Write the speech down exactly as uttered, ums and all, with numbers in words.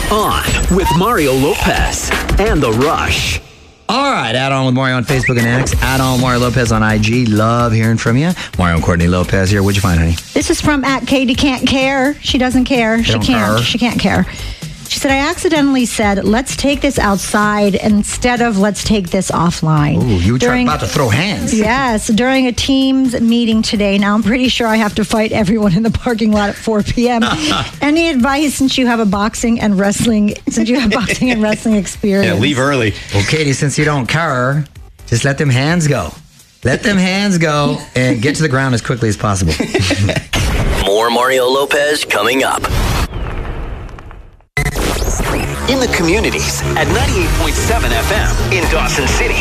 On with Mario Lopez and The Rush. All right, add on with Mario on Facebook and X. Add on Mario Lopez on I G. Love hearing from you. Mario and Courtney Lopez here. What'd you find, honey? This is from at Katie Can't Care. She doesn't care. They she don't can't. care. She can't care. She said, I accidentally said, let's take this outside instead of let's take this offline. Ooh, you were During- about to throw hands. Yes, during a Teams meeting today. Now, I'm pretty sure I have to fight everyone in the parking lot at four p.m. Any advice since you have a boxing and wrestling, since you have boxing and wrestling experience? Yeah, leave early. Well, Katie, since you don't care, just let them hands go. Let them hands go and get to the ground as quickly as possible. More Mario Lopez coming up. In the communities at ninety-eight point seven F M in Dawson City.